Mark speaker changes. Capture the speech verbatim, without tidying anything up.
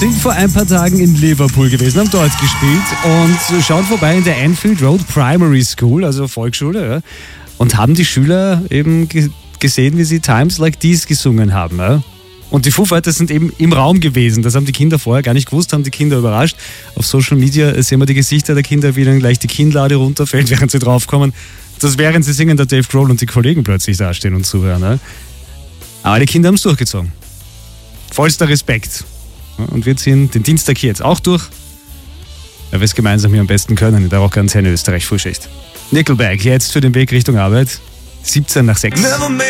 Speaker 1: Sind vor ein paar Tagen in Liverpool gewesen, haben dort gespielt und schauen vorbei in der Anfield Road Primary School, also Volksschule, ja, und haben die Schüler eben ge- gesehen, wie sie Times Like These gesungen haben. Ja. Und die Foo Fighters sind eben im Raum gewesen. Das haben die Kinder vorher gar nicht gewusst, haben die Kinder überrascht. Auf Social Media sehen wir die Gesichter der Kinder, wie dann gleich die Kinnlade runterfällt, während sie draufkommen. Das während sie singen, der Dave Grohl und die Kollegen plötzlich dastehen und zuhören. Ja. Aber die Kinder haben es durchgezogen. Vollster Respekt. Und wir ziehen den Dienstag hier jetzt auch durch, weil wir es gemeinsam hier am besten können in der Rockantenne Österreich Frühschicht. Nickelback, jetzt für den Weg Richtung Arbeit. siebzehn nach sechs.